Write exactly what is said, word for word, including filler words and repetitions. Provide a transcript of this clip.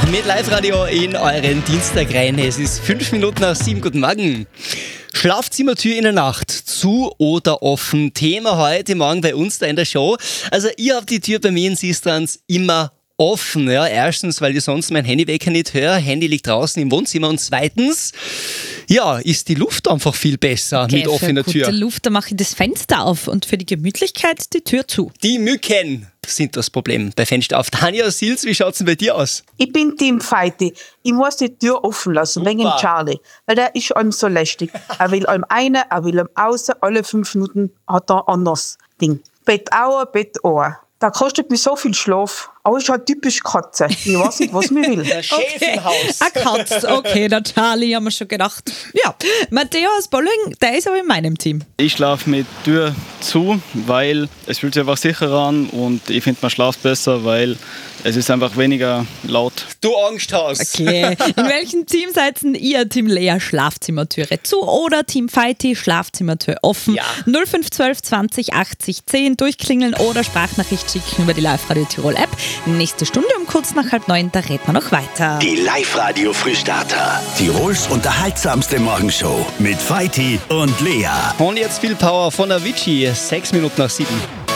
mit Live-Radio in euren Dienstag rein. Es ist fünf Minuten nach sieben. Guten Morgen. Schlafzimmertür in der Nacht, zu oder offen? Thema heute Morgen bei uns da in der Show. Also ihr habt die Tür bei mir in Sistrans immer offen. Ja, erstens, weil ich sonst mein Handywecker nicht höre. Handy liegt draußen im Wohnzimmer. Und zweitens, ja, ist die Luft einfach viel besser Okay, mit offener für Tür. gute Luft, da mache ich das Fenster auf und für die Gemütlichkeit die Tür zu. Die Mücken sind das Problem bei Fenster auf. Tanja Silz, wie schaut's denn bei dir aus? Ich bin Team Feiti. Ich muss die Tür offen lassen, wegen dem Charlie. Weil der ist einem so lästig. Er will einem rein, er will einem außen. Alle fünf Minuten hat er ein anderes Ding. Bett auch, Bett auch. Da kostet mir so viel Schlaf. Aber ist halt typisch Katze. Ich weiß nicht, was mir will. Der Schäfenhaus. Eine Katze, okay, der Charlie, haben wir schon gedacht. Ja, Matteo aus Bolling, der ist aber in meinem Team. Ich schlafe mit Tür zu, weil es fühlt sich einfach sicherer an und ich finde, man schlaft besser, weil es ist einfach weniger laut. Du Angsthaus. Okay, in welchem Team seid ihr? Team Lea, Schlafzimmertüre zu oder Team Feiti, Schlafzimmertür offen? Ja. null fünf eins zwei zwanzig achtzig zehn durchklingeln oder Sprachnachricht schicken über die Live-Radio Tirol App. Nächste Stunde um kurz nach halb neun, da reden wir noch weiter. Die Live-Radio Frühstarter. Tirols unterhaltsamste Morgenshow mit Feiti und Lea. Und jetzt viel Power von Avicii. Sechs Minuten nach sieben.